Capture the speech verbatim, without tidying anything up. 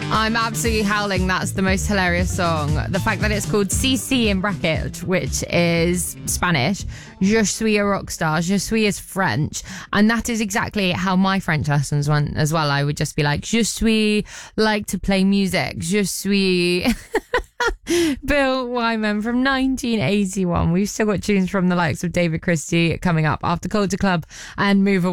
I'm absolutely howling. That's the most hilarious song. The fact that it's called C C in bracket, which is Spanish. Je suis a rock star. Je suis is French. And that is exactly how my French lessons went as well. I would just be like, je suis like to play music. Je suis... Bill Wyman from nineteen eighty-one. We've still got tunes from the likes of David Christie coming up after Culture Club and Move Away.